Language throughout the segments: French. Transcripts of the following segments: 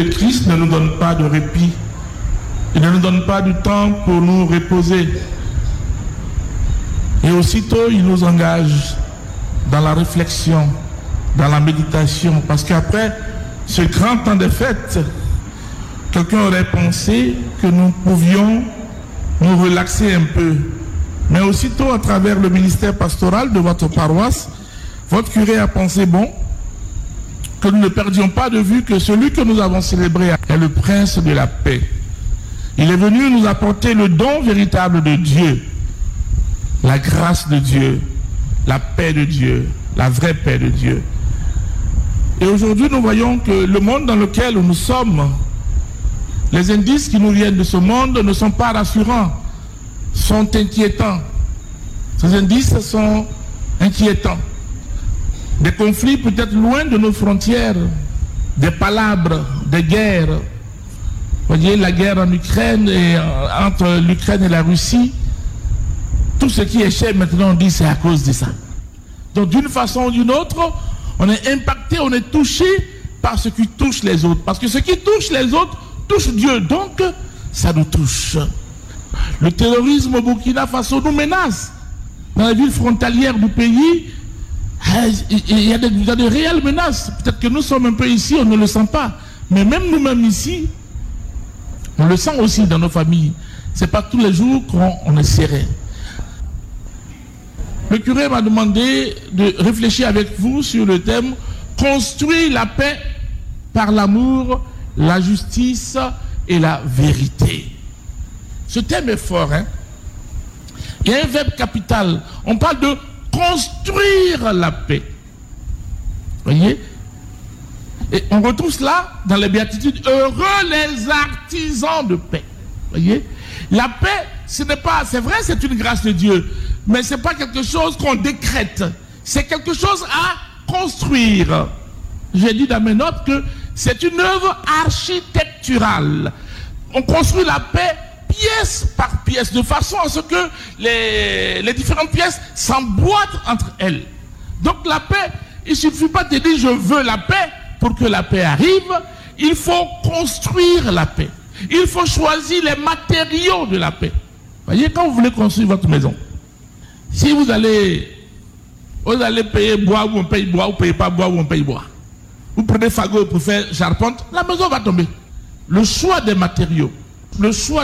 le Christ ne nous donne pas de répit. Il ne nous donne pas du temps pour nous reposer. Et aussitôt, il nous engage dans la réflexion, dans la méditation. Parce qu'après ce grand temps de fête, quelqu'un aurait pensé que nous pouvions nous relaxer un peu. Mais aussitôt, à travers le ministère pastoral de votre paroisse, votre curé a pensé, bon, que nous ne perdions pas de vue que celui que nous avons célébré est le prince de la paix. Il est venu nous apporter le don véritable de Dieu, la grâce de Dieu, la paix de Dieu, la vraie paix de Dieu. Et aujourd'hui, nous voyons que le monde dans lequel nous sommes, les indices qui nous viennent de ce monde ne sont pas rassurants, sont inquiétants. Ces indices sont inquiétants. Des conflits peut-être loin de nos frontières, des palabres, des guerres. Vous voyez, la guerre en Ukraine, et entre l'Ukraine et la Russie, tout ce qui est cher maintenant, on dit c'est à cause de ça. Donc d'une façon ou d'une autre, on est impacté, on est touché par ce qui touche les autres. Parce que ce qui touche les autres touche Dieu. Donc, ça nous touche. Le terrorisme au Burkina Faso nous menace. Dans les villes frontalières du pays, il y a de réelles menaces. Peut-être que nous sommes un peu ici, on ne le sent pas. Mais même nous-mêmes ici, on le sent aussi dans nos familles. Ce n'est pas tous les jours qu'on est serré. Le curé m'a demandé de réfléchir avec vous sur le thème « Construire la paix par l'amour, la justice et la vérité ». Ce thème est fort, hein? Il y a un verbe capital. On parle de construire la paix. Voyez? Et on retrouve cela dans les béatitudes. Heureux les artisans de paix. Voyez? La paix, ce n'est pas, c'est vrai, c'est une grâce de Dieu, mais ce n'est pas quelque chose qu'on décrète. C'est quelque chose à construire. J'ai dit dans mes notes que c'est une œuvre architecturale. On construit la paix pièce par pièce, de façon à ce que les différentes pièces s'emboîtent entre elles. Donc la paix, il ne suffit pas de dire je veux la paix pour que la paix arrive. Il faut construire la paix. Il faut choisir les matériaux de la paix. Voyez, quand vous voulez construire votre maison, si vous allez payer bois ou on paye bois, ou payez pas bois ou on paye bois, vous prenez fagot pour faire charpente, la maison va tomber. Le choix des matériaux, le choix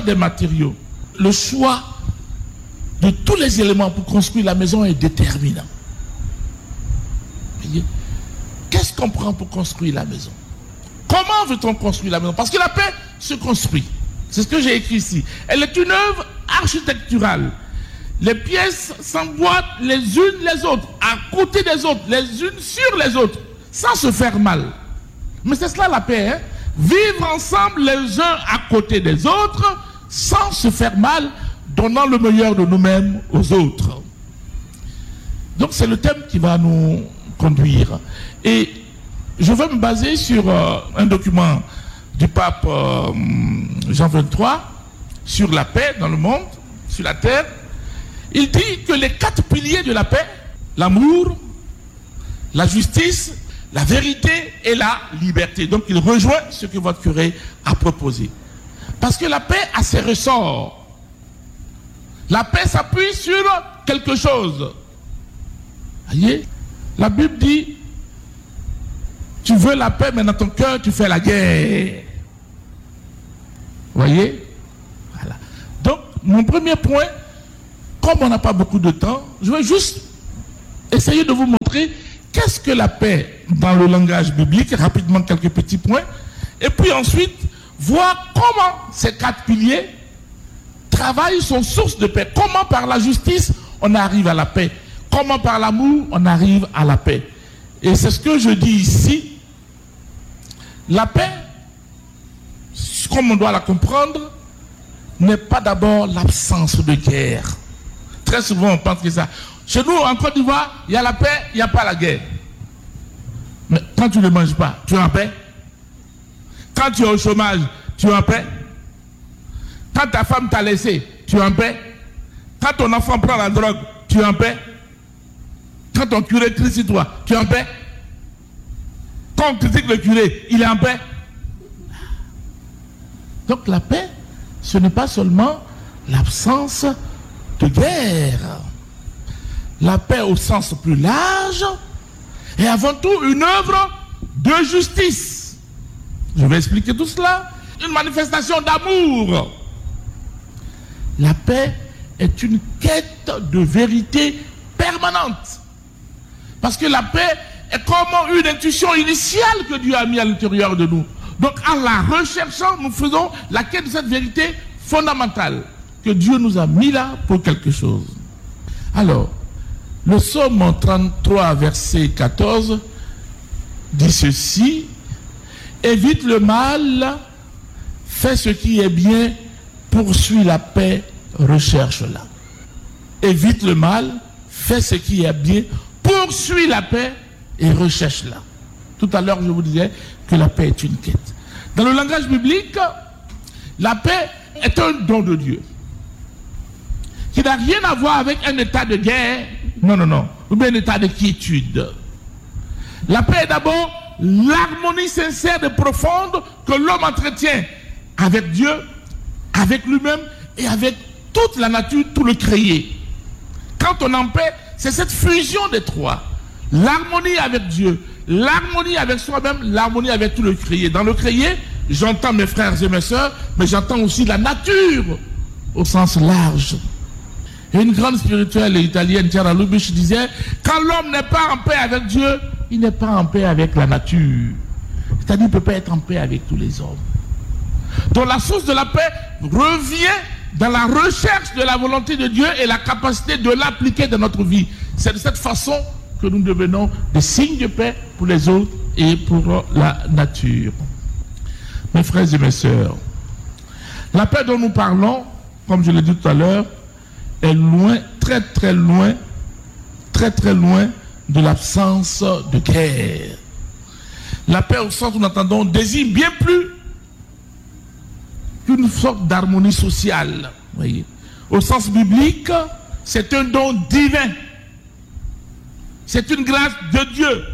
de tous les éléments pour construire la maison est déterminant. Voyez, qu'est-ce qu'on prend pour construire la maison? Comment veut-on construire la maison? Parce que la paix se construit. C'est ce que j'ai écrit ici. Elle est une œuvre architecturale. Les pièces s'emboîtent les unes les autres, à côté des autres, les unes sur les autres, sans se faire mal. Mais c'est cela la paix, hein? Vivre ensemble les uns à côté des autres, sans se faire mal, donnant le meilleur de nous-mêmes aux autres. Donc c'est le thème qui va nous conduire. Et je vais me baser sur un document du pape Jean XXIII sur la paix dans le monde, sur la terre. Il dit que les 4 piliers de la paix, l'amour, la justice, la vérité et la liberté. Donc il rejoint ce que votre curé a proposé. Parce que la paix a ses ressorts. La paix s'appuie sur quelque chose. Voyez, la Bible dit, tu veux la paix, mais dans ton cœur, tu fais la guerre. Voyez? Voilà. Donc, mon premier point, comme on n'a pas beaucoup de temps, je vais juste essayer de vous montrer qu'est-ce que la paix dans le langage biblique, rapidement quelques petits points, et puis ensuite, voir comment ces 4 piliers travaillent, sont source de paix. Comment par la justice, on arrive à la paix. Comment par l'amour, on arrive à la paix. Et c'est ce que je dis ici. La paix, comme on doit la comprendre, n'est pas d'abord l'absence de guerre. Très souvent, on pense que ça. Chez nous, en Côte d'Ivoire, il y a la paix, il n'y a pas la guerre. Mais quand tu ne manges pas, tu es en paix. Quand tu es au chômage, tu es en paix. Quand ta femme t'a laissé, tu es en paix. Quand ton enfant prend la drogue, tu es en paix. Quand ton curé crie sur toi, tu es en paix. Quand on critique le curé, il est en paix. Donc la paix, ce n'est pas seulement l'absence de guerre. La paix au sens plus large est avant tout une œuvre de justice. Je vais expliquer tout cela. Une manifestation d'amour. La paix est une quête de vérité permanente. Parce que la paix est comme une intuition initiale que Dieu a mis à l'intérieur de nous. Donc en la recherchant, nous faisons la quête de cette vérité fondamentale que Dieu nous a mis là pour quelque chose. Alors, le psaume 33, verset 14, dit ceci: évite le mal, fais ce qui est bien, poursuis la paix, recherche-la. Évite le mal, fais ce qui est bien, poursuis la paix et recherche-la. Tout à l'heure, je vous disais que la paix est une quête. Dans le langage biblique, la paix est un don de Dieu qui n'a rien à voir avec un état de guerre, non, ou bien un état de quiétude. La paix est d'abord l'harmonie sincère et profonde que l'homme entretient avec Dieu, avec lui-même et avec toute la nature, tout le créé. Quand on est en paix, c'est cette fusion des trois. L'harmonie avec Dieu, l'harmonie avec soi-même, l'harmonie avec tout le créé. Dans le créé, j'entends mes frères et mes sœurs, mais j'entends aussi la nature au sens large. Et une grande spirituelle italienne, Chiara Lubich, disait: quand l'homme n'est pas en paix avec Dieu, il n'est pas en paix avec la nature. C'est-à-dire qu'il ne peut pas être en paix avec tous les hommes. Donc la source de la paix revient dans la recherche de la volonté de Dieu et la capacité de l'appliquer dans notre vie. C'est de cette façon que nous devenons des signes de paix pour les autres et pour la nature. Mes frères et mes sœurs, la paix dont nous parlons, comme je l'ai dit tout à l'heure, est loin, très très loin de l'absence de guerre. La paix, au sens où nous entendons, désigne bien plus qu'une sorte d'harmonie sociale. Voyez. Au sens biblique, c'est un don divin. C'est une grâce de Dieu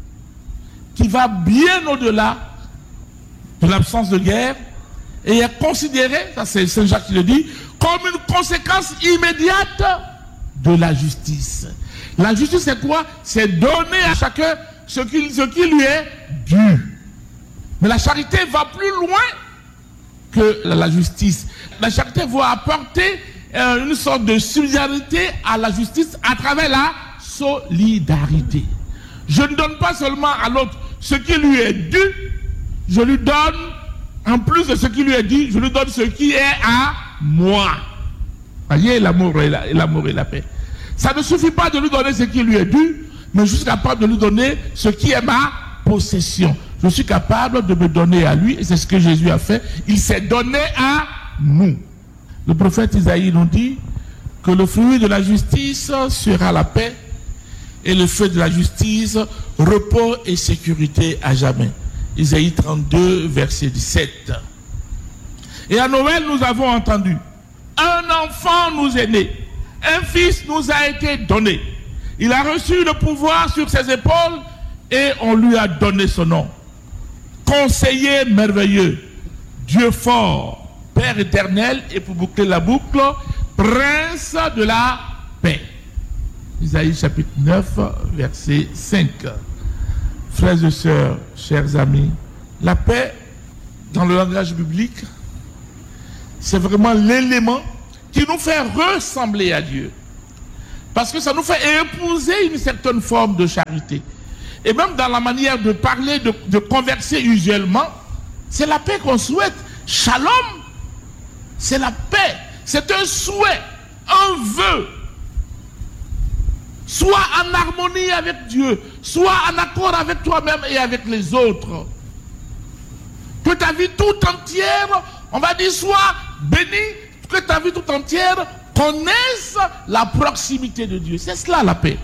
qui va bien au-delà de l'absence de guerre et est considérée, ça c'est Saint Jacques qui le dit, comme une conséquence immédiate de la justice. La justice, c'est quoi? C'est donner à chacun ce qui lui est dû. Mais la charité va plus loin que la justice. La charité va apporter une sorte de solidarité à la justice à travers la solidarité. Je ne donne pas seulement à l'autre ce qui lui est dû, je lui donne, en plus de ce qui lui est dû, je lui donne ce qui est à moi. Voyez, l'amour et la paix. Ça ne suffit pas de lui donner ce qui lui est dû, mais je suis capable de lui donner ce qui est ma possession. Je suis capable de me donner à lui, et c'est ce que Jésus a fait. Il s'est donné à nous. Le prophète Isaïe nous dit que le fruit de la justice sera la paix, et le feu de la justice, repos et sécurité à jamais. Isaïe 32, verset 17. Et à Noël, nous avons entendu: un enfant nous est né, un fils nous a été donné. Il a reçu le pouvoir sur ses épaules et on lui a donné son nom. Conseiller merveilleux, Dieu fort, Père éternel, et pour boucler la boucle, Prince de la paix. Isaïe chapitre 9, verset 5. Frères et sœurs, chers amis, la paix, dans le langage biblique, c'est vraiment l'élément qui nous fait ressembler à Dieu. Parce que ça nous fait épouser une certaine forme de charité. Et même dans la manière de parler, de converser usuellement, c'est la paix qu'on souhaite. Shalom, c'est la paix. C'est un souhait, un vœu. Sois en harmonie avec Dieu, sois en accord avec toi-même et avec les autres. Que ta vie tout entière, on va dire, soit bénie, que ta vie tout entière connaisse la proximité de Dieu. C'est cela la paix.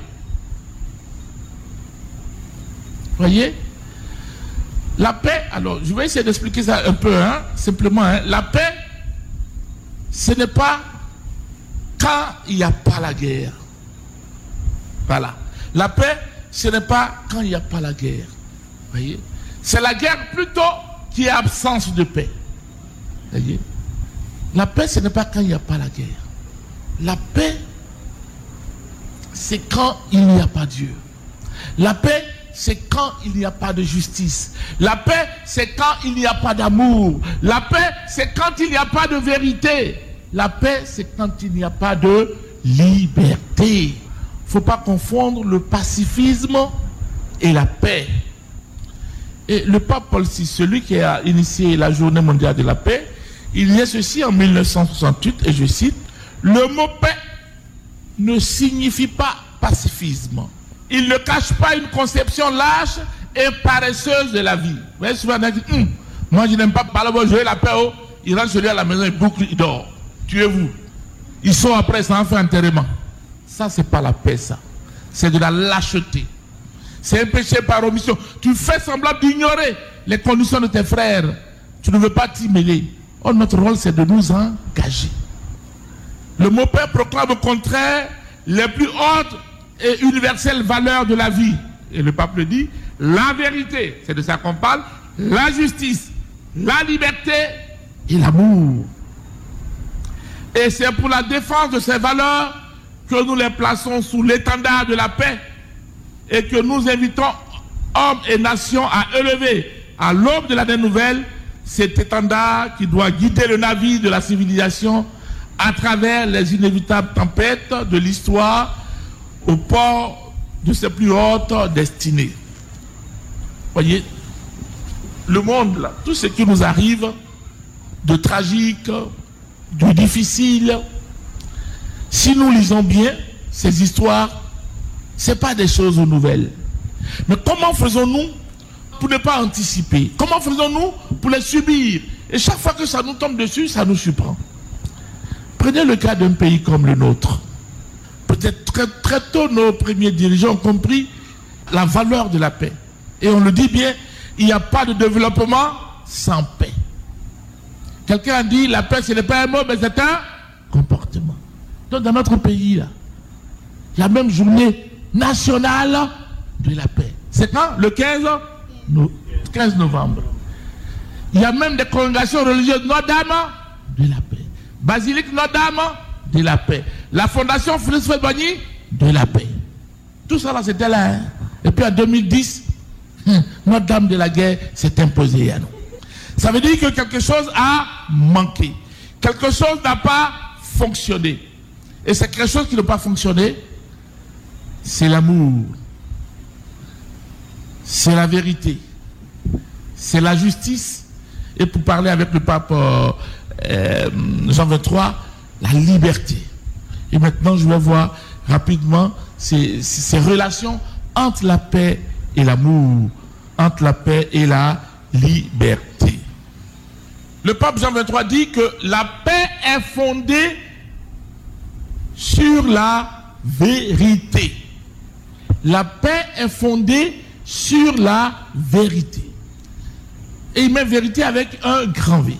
Voyez? La paix, alors je vais essayer d'expliquer ça un peu, simplement. La paix, ce n'est pas quand il n'y a pas la guerre. Voilà. La paix, ce n'est pas quand il n'y a pas la guerre. Voyez? C'est la guerre plutôt qui est absence de paix. Voyez? La paix, ce n'est pas quand il n'y a pas la guerre. La paix, c'est quand il n'y a pas Dieu. La paix, c'est quand il n'y a pas de justice. La paix, c'est quand il n'y a pas d'amour. La paix, c'est quand il n'y a pas de vérité. La paix, c'est quand il n'y a pas de liberté. Il ne faut pas confondre le pacifisme et la paix. Et le pape Paul VI, celui qui a initié la journée mondiale de la paix, il y a ceci en 1968, et je cite, « Le mot paix ne signifie pas pacifisme. Il ne cache pas une conception lâche et paresseuse de la vie. » Vous voyez, souvent, on dit, moi je n'aime pas parler, je veux la paix, oh. Il rentre chez lui à la maison, il boucle, il dort. Tuez-vous. Ils sont après, ça en fait enterrement. Ça, c'est pas la paix, ça. C'est de la lâcheté. C'est un péché par omission. Tu fais semblant d'ignorer les conditions de tes frères. Tu ne veux pas t'y mêler. Or, notre rôle, c'est de nous engager. Le mot paix proclame au contraire les plus hautes et universelles valeurs de la vie. Et le pape le dit, la vérité, c'est de ça qu'on parle, la justice, la liberté et l'amour. Et c'est pour la défense de ces valeurs que nous les plaçons sous l'étendard de la paix et que nous invitons hommes et nations à élever à l'aube de l'année nouvelle cet étendard qui doit guider le navire de la civilisation à travers les inévitables tempêtes de l'histoire au port de ses plus hautes destinées. Voyez, le monde, là, tout ce qui nous arrive de tragique, de difficile, si nous lisons bien ces histoires, ce n'est pas des choses nouvelles. Mais comment faisons-nous pour ne pas anticiper? Comment faisons-nous pour les subir? Et chaque fois que ça nous tombe dessus, ça nous surprend. Prenez le cas d'un pays comme le nôtre. Peut-être très tôt, nos premiers dirigeants ont compris la valeur de la paix. Et on le dit bien, il n'y a pas de développement sans paix. Quelqu'un a dit, la paix, ce n'est pas un mot, mais c'est un comportement. Donc dans notre pays, là, il y a même journée nationale de la paix. C'est quand? Le 15 novembre. Il y a même des congrégations religieuses Notre-Dame de la paix. Basilique Notre-Dame de la paix. La fondation Félix Faubagny de la paix. Tout ça là, c'était là. Hein? Et puis en 2010, Notre-Dame de la guerre s'est imposée à nous. Ça veut dire que quelque chose a manqué. Quelque chose n'a pas fonctionné. Et c'est quelque chose qui n'a pas fonctionné. C'est l'amour. C'est la vérité. C'est la justice. Et pour parler avec le pape Jean XXIII, la liberté. Et maintenant, je vais voir rapidement ces relations entre la paix et l'amour, entre la paix et la liberté. Le pape Jean XXIII dit que la paix est fondée sur la vérité. La paix est fondée sur la vérité. Et il met vérité avec un grand V.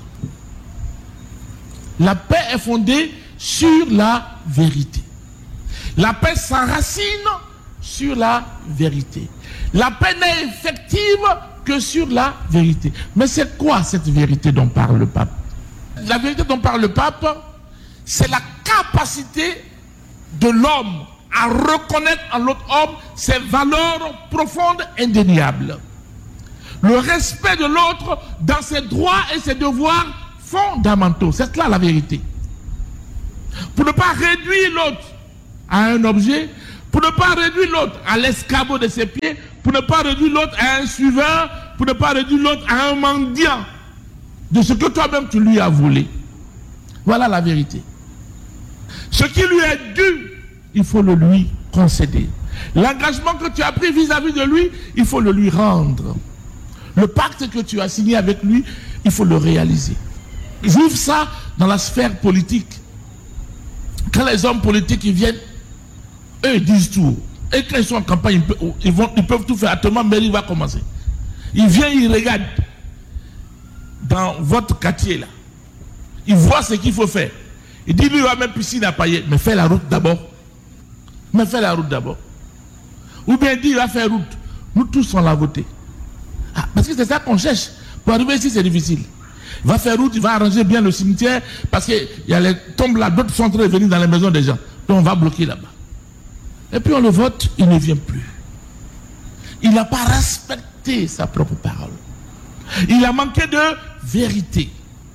La paix est fondée sur la vérité. La paix s'enracine sur la vérité. La paix n'est effective que sur la vérité. Mais c'est quoi cette vérité dont parle le pape? La vérité dont parle le pape, c'est la capacité de l'homme à reconnaître en l'autre homme ses valeurs profondes, indéniables. Le respect de l'autre dans ses droits et ses devoirs fondamentaux. C'est là la vérité. Pour ne pas réduire l'autre à un objet, pour ne pas réduire l'autre à l'escabeau de ses pieds, pour ne pas réduire l'autre à un suiveur, pour ne pas réduire l'autre à un mendiant de ce que toi-même tu lui as volé. Voilà la vérité. Ce qui lui est dû, il faut le lui concéder. L'engagement que tu as pris vis-à-vis de lui, il faut le lui rendre. Le pacte que tu as signé avec lui, il faut le réaliser. J'ouvre ça dans la sphère politique. Quand les hommes politiques ils viennent, eux ils disent tout. Et quand ils sont en campagne, ils peuvent tout faire. Actuellement, Mairie va commencer. Ils viennent, ils regardent dans votre quartier là. Ils voient ce qu'il faut faire. Ils disent lui, il va mettre piscine à paillettes. Mais fais la route d'abord. Mais fais la route d'abord. Ou bien dit, il va faire route. Nous tous on l'a voté. Ah, parce que c'est ça qu'on cherche. Pour arriver ici, c'est difficile. Il va faire route, il va arranger bien le cimetière, parce qu'il y a les tombes là, d'autres sont en train de venir dans les maisons des gens. Donc on va bloquer là-bas. Et puis on le vote, il ne vient plus. Il n'a pas respecté sa propre parole. Il a manqué de vérité.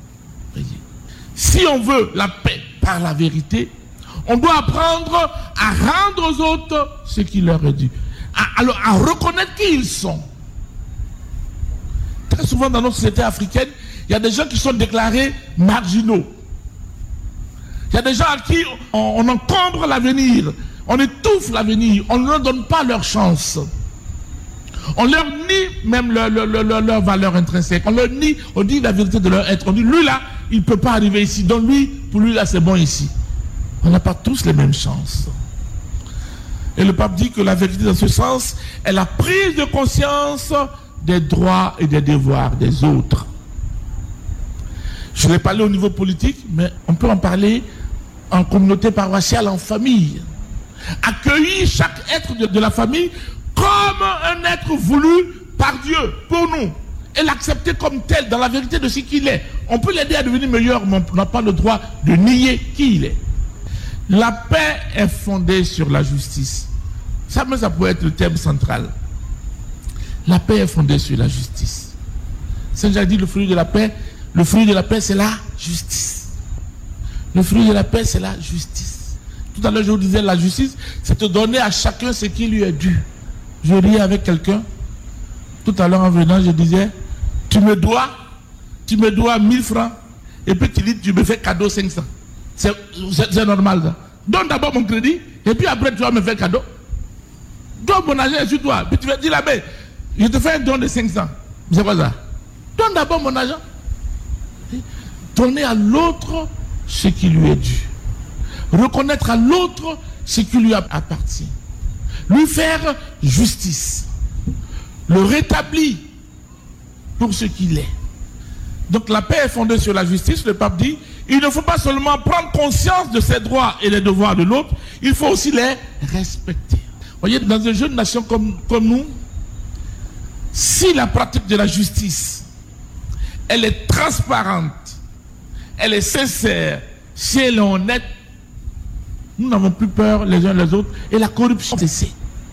Si on veut la paix par la vérité, on doit apprendre à rendre aux autres ce qui leur est dû. À reconnaître qui ils sont. Très souvent dans notre société africaine, il y a des gens qui sont déclarés marginaux. Il y a des gens à qui on encombre l'avenir, on étouffe l'avenir, on ne leur donne pas leur chance. On leur nie même leur valeur intrinsèque. On leur nie, on dit la vérité de leur être. On dit, lui là, il ne peut pas arriver ici. Donc lui, pour lui là, c'est bon ici. On n'a pas tous les mêmes chances. Et le pape dit que la vérité dans ce sens est la prise de conscience des droits et des devoirs des autres. Je l'ai parlé au niveau politique, mais on peut en parler en communauté paroissiale, en famille. Accueillir chaque être de la famille comme un être voulu par Dieu pour nous et l'accepter comme tel dans la vérité de ce qu'il est. On peut l'aider à devenir meilleur, mais on n'a pas le droit de nier qui il est. La paix est fondée sur la justice. Ça pourrait être le thème central. La paix est fondée sur la justice. Saint Jacques dit le fruit de la paix c'est la justice. Le fruit de la paix c'est la justice. Tout à l'heure je vous disais la justice c'est de donner à chacun ce qui lui est dû. Je riais avec quelqu'un. Tout à l'heure en venant, je disais, tu me dois 1000 francs. Et puis tu dis, tu me fais cadeau 500. C'est normal ça. Donne d'abord mon crédit. Et puis après, tu vas me faire cadeau. Donne mon argent sur toi. Puis tu vas dire, là-bas, je te fais un don de 500. C'est quoi ça? Donne d'abord mon argent. Donner à l'autre ce qui lui est dû. Reconnaître à l'autre ce qui lui appartient. Lui faire justice, le rétablir pour ce qu'il est. Donc la paix est fondée sur la justice. Le pape dit, il ne faut pas seulement prendre conscience de ses droits et des devoirs de l'autre, il faut aussi les respecter. Vous voyez, dans une jeune nation comme nous, si la pratique de la justice, elle est transparente, elle est sincère, si elle est honnête, nous n'avons plus peur les uns les autres et la corruption cesse.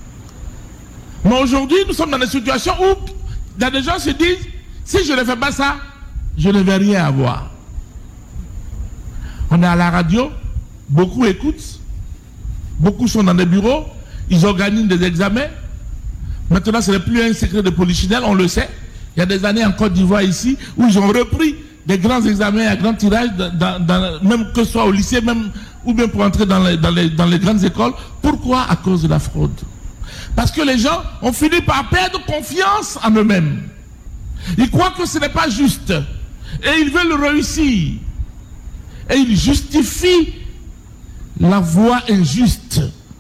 Mais aujourd'hui, nous sommes dans des situations où des gens se disent, si je ne fais pas ça, je ne vais rien avoir. On est à la radio, beaucoup écoutent, beaucoup sont dans des bureaux, ils organisent des examens. Maintenant, ce n'est plus un secret de polichinelle, on le sait. Il y a des années en Côte d'Ivoire ici, où ils ont repris des grands examens à grand tirage, même que ce soit au lycée, même, ou bien pour entrer dans les grandes écoles. Pourquoi? À cause de la fraude. Parce que les gens ont fini par perdre confiance en eux-mêmes. Ils croient que ce n'est pas juste. Et ils veulent réussir. Et ils justifient la voie injuste.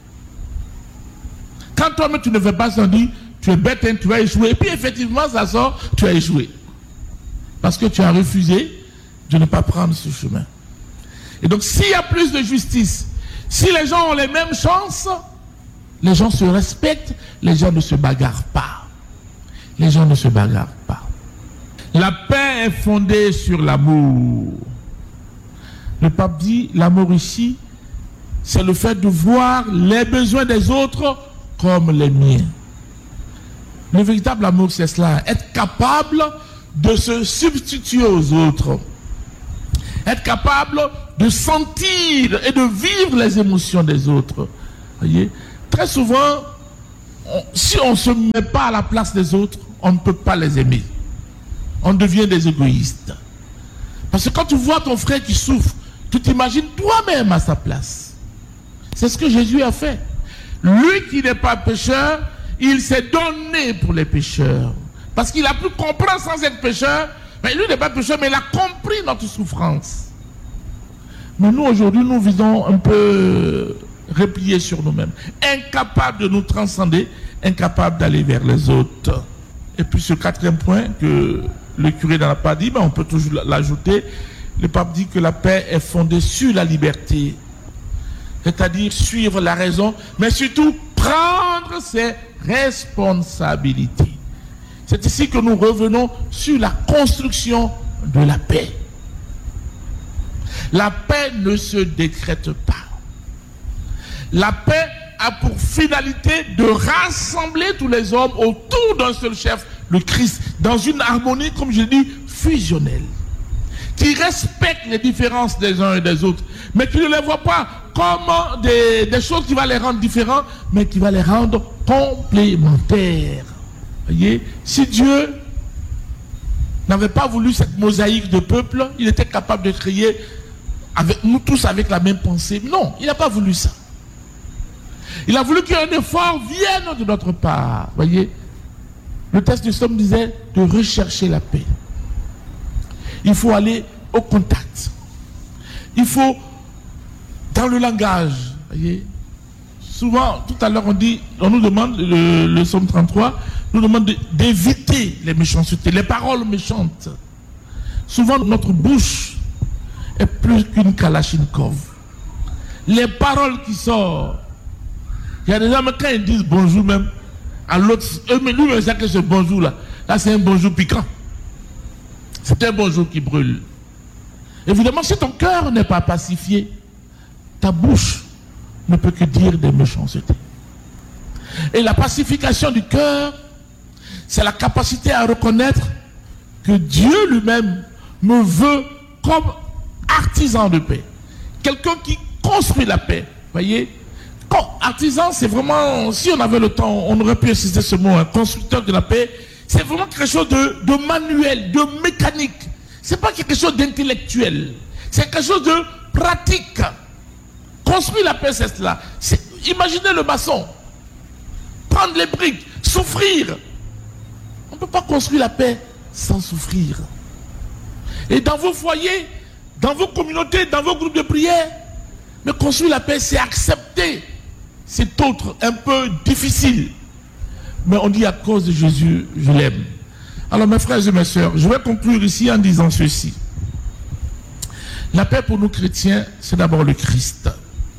Quand toi-même tu ne fais pas ça, on dit, tu es bête, hein, tu vas échouer. Et puis effectivement, ça sort, tu as échoué. Parce que tu as refusé de ne pas prendre ce chemin. Et donc, s'il y a plus de justice, si les gens ont les mêmes chances, les gens se respectent, les gens ne se bagarrent pas. Les gens ne se bagarrent pas. La paix est fondée sur l'amour. Le pape dit, l'amour ici, c'est le fait de voir les besoins des autres comme les miens. Le véritable amour, c'est cela, être capable de se substituer aux autres. Être capable de sentir et de vivre les émotions des autres. Voyez? Très souvent, si on ne se met pas à la place des autres, on ne peut pas les aimer. On devient des égoïstes. Parce que quand tu vois ton frère qui souffre, tu t'imagines toi-même à sa place. C'est ce que Jésus a fait. Lui qui n'est pas pécheur, il s'est donné pour les pécheurs. Parce qu'il a pu comprendre sans être pécheur. Mais lui n'est pas pécheur, mais il a compris notre souffrance. Mais nous, aujourd'hui, nous vivons un peu repliés sur nous-mêmes. Incapables de nous transcender, incapables d'aller vers les autres. Et puis ce quatrième point que le curé n'en a pas dit, mais on peut toujours l'ajouter. Le pape dit que la paix est fondée sur la liberté. C'est-à-dire suivre la raison, mais surtout prendre ses responsabilités. C'est ici que nous revenons sur la construction de la paix. La paix ne se décrète pas. La paix a pour finalité de rassembler tous les hommes autour d'un seul chef, le Christ, dans une harmonie, comme je dis, fusionnelle, qui respecte les différences des uns et des autres, mais qui ne les voit pas comme des choses qui vont les rendre différents, mais qui va les rendre complémentaires. Voyez, si Dieu n'avait pas voulu cette mosaïque de peuple, il était capable de créer avec nous tous avec la même pensée. Non, il n'a pas voulu ça. Il a voulu qu'un effort vienne de notre part. Voyez, le texte du Somme disait de rechercher la paix. Il faut aller au contact. Il faut, dans le langage, voyez, souvent, tout à l'heure, on nous demande, le Somme 33, nous demande d'éviter les méchancetés, les paroles méchantes. Souvent, notre bouche est plus qu'une kalachnikov. Les paroles qui sortent, il y a des gens, quand ils disent bonjour même, à l'autre, nous, on sait que ce bonjour-là, là, c'est un bonjour piquant. C'est un bonjour qui brûle. Évidemment, si ton cœur n'est pas pacifié, ta bouche ne peut que dire des méchancetés. Et la pacification du cœur, c'est la capacité à reconnaître que Dieu lui-même me veut comme artisan de paix. Quelqu'un qui construit la paix. Voyez, artisan, c'est vraiment, si on avait le temps, on aurait pu utiliser ce mot, un constructeur de la paix. C'est vraiment quelque chose de manuel, de mécanique. C'est pas quelque chose d'intellectuel. C'est quelque chose de pratique. Construire la paix, c'est cela. Imaginez le maçon. Prendre les briques, souffrir. On ne peut pas construire la paix sans souffrir. Et dans vos foyers, dans vos communautés, dans vos groupes de prière, mais construire la paix, c'est accepter cet autre un peu difficile. Mais on dit à cause de Jésus, je l'aime. Alors mes frères et mes sœurs, je vais conclure ici en disant ceci. La paix pour nous chrétiens, c'est d'abord le Christ.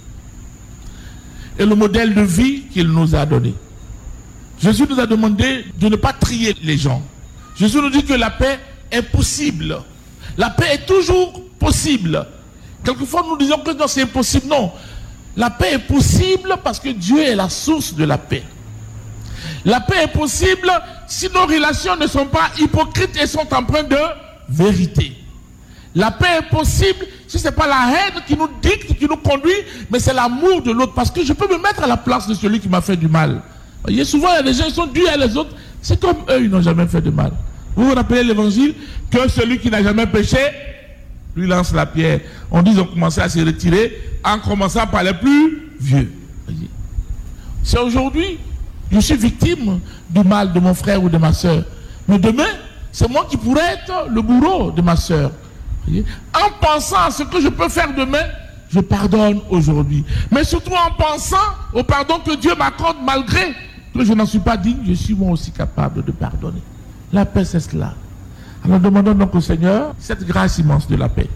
Et le modèle de vie qu'il nous a donné. Jésus nous a demandé de ne pas trier les gens. Jésus nous dit que la paix est possible. La paix est toujours possible. Quelquefois nous disons que non, c'est impossible. Non. La paix est possible parce que Dieu est la source de la paix. La paix est possible si nos relations ne sont pas hypocrites et sont empreintes de vérité. La paix est possible si ce n'est pas la haine qui nous dicte, qui nous conduit, mais c'est l'amour de l'autre. Parce que je peux me mettre à la place de celui qui m'a fait du mal. Vous voyez, souvent, il y a des gens qui sont dus à les autres. C'est comme eux, ils n'ont jamais fait de mal. Vous vous rappelez l'évangile que celui qui n'a jamais péché, lui lance la pierre. On dit qu'ils ont commencé à se retirer en commençant par les plus vieux. Voyez. C'est aujourd'hui, je suis victime du mal de mon frère ou de ma soeur. Mais demain, c'est moi qui pourrais être le bourreau de ma soeur. Voyez. En pensant à ce que je peux faire demain, je pardonne aujourd'hui. Mais surtout en pensant au pardon que Dieu m'accorde malgré que je n'en suis pas digne, je suis moi aussi capable de pardonner. La paix, c'est cela. Alors demandons donc au Seigneur cette grâce immense de la paix.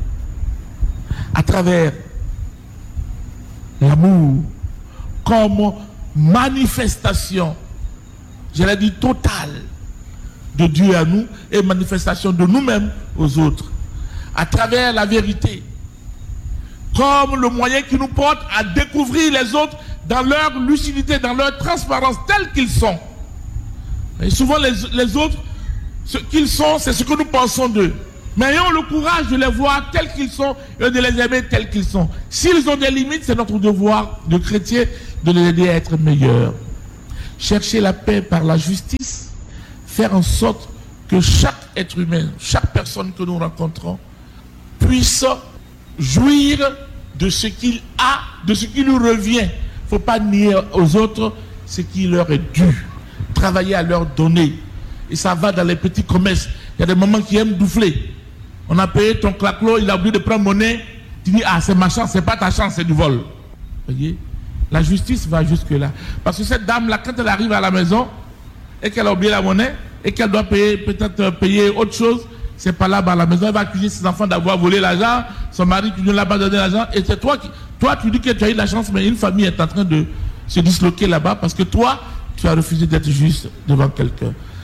À travers l'amour comme manifestation, je l'ai dit, totale de Dieu à nous et manifestation de nous-mêmes aux autres. À travers la vérité, comme le moyen qui nous porte à découvrir les autres dans leur lucidité, dans leur transparence, tels qu'ils sont. Et souvent les autres, ce qu'ils sont, c'est ce que nous pensons d'eux. Mais ayons le courage de les voir tels qu'ils sont et de les aimer tels qu'ils sont. S'ils ont des limites, c'est notre devoir de chrétiens de les aider à être meilleurs. Chercher la paix par la justice, faire en sorte que chaque être humain, chaque personne que nous rencontrons, puisse jouir de ce qu'il a, de ce qui lui revient. Il ne faut pas nier aux autres ce qui leur est dû. Travailler à leur donner. Et ça va dans les petits commerces. Il y a des mamans qui aiment doufler. On a payé ton claclo, il a oublié de prendre monnaie. Tu dis, ah, c'est ma chance, c'est pas ta chance, c'est du vol. Vous voyez? La justice va jusque-là. Parce que cette dame-là, quand elle arrive à la maison, et qu'elle a oublié la monnaie, et qu'elle doit payer, peut-être payer autre chose, c'est pas là-bas à la maison, elle va accuser ses enfants d'avoir volé l'argent, son mari qui ne l'a pas donné l'argent, et c'est toi tu dis que tu as eu de la chance, mais une famille est en train de se disloquer là-bas, parce que toi, tu as refusé d'être juste devant quelqu'un.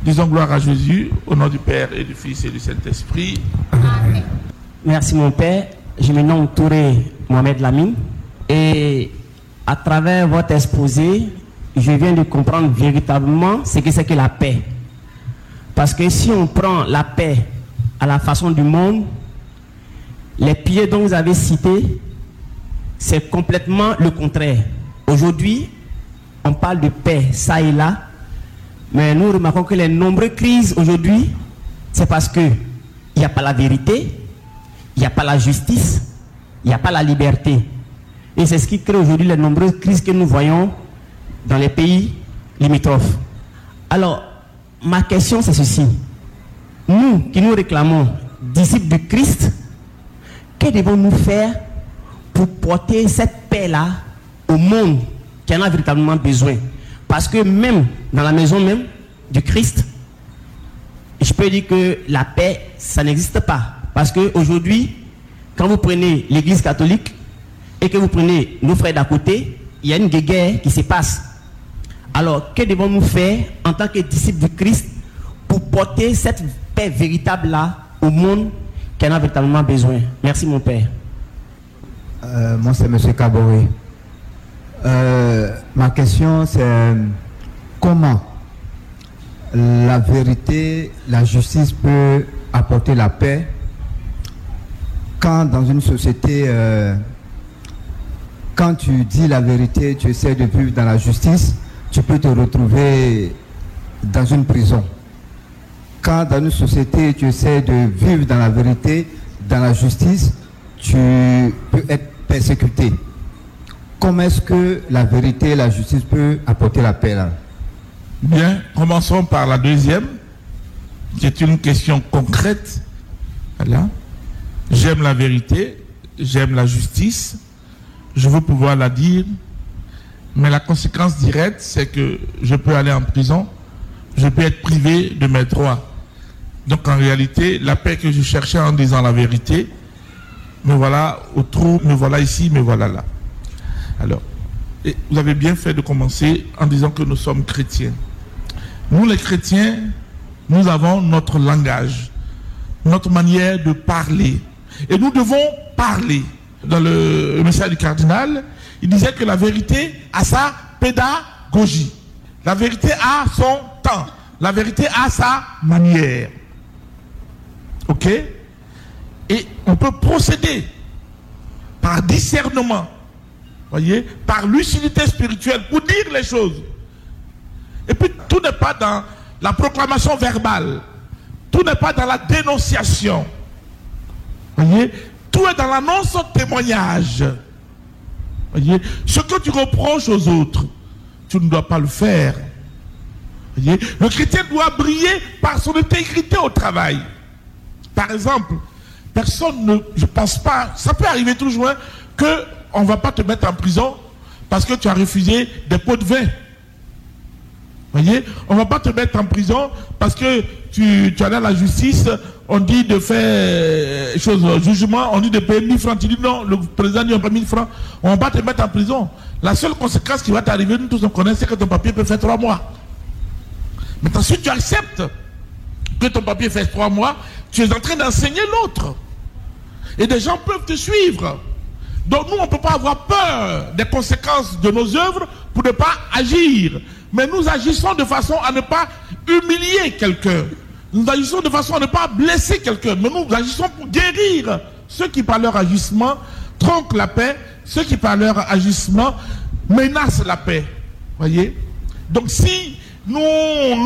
Disons gloire à Jésus, au nom du Père et du Fils et du Saint-Esprit. Amen. Merci mon Père. Je me nomme Touré Mohamed Lamine. Et à travers votre exposé, je viens de comprendre véritablement ce que c'est que la paix. Parce que si on prend la paix à la façon du monde, les piliers dont vous avez cités, c'est complètement le contraire. Aujourd'hui, on parle de paix, ça et là, mais nous remarquons que les nombreuses crises aujourd'hui, c'est parce qu'il n'y a pas la vérité, il n'y a pas la justice, il n'y a pas la liberté. Et c'est ce qui crée aujourd'hui les nombreuses crises que nous voyons dans les pays limitrophes. Alors, ma question c'est ceci. Nous qui nous réclamons disciples du Christ, que devons-nous faire pour porter cette paix-là au monde qui en a véritablement besoin? Parce que même dans la maison même du Christ, je peux dire que la paix, ça n'existe pas. Parce qu'aujourd'hui, quand vous prenez l'église catholique et que vous prenez nos frères d'à côté, il y a une guerre qui se passe. Alors, que devons-nous faire en tant que disciples du Christ pour porter cette paix véritable-là au monde qui en a véritablement besoin? Merci mon Père. Moi c'est M. Kaboré. Ma question c'est comment la vérité, la justice peut apporter la paix quand dans une société, quand tu dis la vérité, tu essaies de vivre dans la justice, tu peux te retrouver dans une prison. Quand dans une société, tu essaies de vivre dans la vérité, dans la justice, tu peux être persécuté. Comment est-ce que la vérité et la justice peuvent apporter la paix là? Bien, commençons par la deuxième, qui est une question concrète. Voilà. J'aime la vérité, j'aime la justice, je veux pouvoir la dire, mais la conséquence directe, c'est que je peux aller en prison, je peux être privé de mes droits. Donc en réalité, la paix que je cherchais en disant la vérité, me voilà au trou, me voilà ici, me voilà là. Alors, et vous avez bien fait de commencer en disant que nous sommes chrétiens. Nous les chrétiens, nous avons notre langage, notre manière de parler. Et nous devons parler. Dans le message du cardinal, il disait que la vérité a sa pédagogie. La vérité a son temps. La vérité a sa manière. Ok? Et on peut procéder par discernement, voyez, par lucidité spirituelle pour dire les choses. Et puis tout n'est pas dans la proclamation verbale, tout n'est pas dans la dénonciation, voyez, tout est dans l'annonce au témoignage. Voyez, ce que tu reproches aux autres, tu ne dois pas le faire. Voyez, le chrétien doit briller par son intégrité au travail. Par exemple, personne ne, je pense pas, ça peut arriver toujours, hein, qu'on ne va pas te mettre en prison parce que tu as refusé des pots de vin. Voyez, on ne va pas te mettre en prison parce que tu allais à la justice, on dit de faire jugement, on dit de payer 1000 francs, tu dis non, le président dit on paye 1000 francs, on ne va pas te mettre en prison. La seule conséquence qui va t'arriver, nous tous on connaît, c'est que ton papier peut faire 3 mois. Mais ensuite tu acceptes que ton papier fait 3 mois, tu es en train d'enseigner l'autre. Et des gens peuvent te suivre. Donc nous, on ne peut pas avoir peur des conséquences de nos œuvres pour ne pas agir. Mais nous agissons de façon à ne pas humilier quelqu'un. Nous agissons de façon à ne pas blesser quelqu'un. Mais nous agissons pour guérir ceux qui par leur agissement tronquent la paix, ceux qui par leur agissement menacent la paix. Voyez? Donc si nous